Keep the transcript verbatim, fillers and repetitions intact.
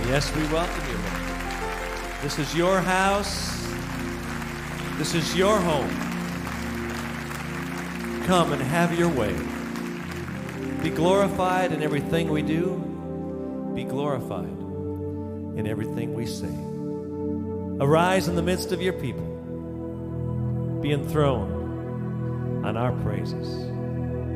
Yes, we welcome you, Lord. This is your house. This is your home. Come and have your way. Be glorified in everything we do. Be glorified in everything we say. Arise in the midst of your people. Be enthroned on our praises.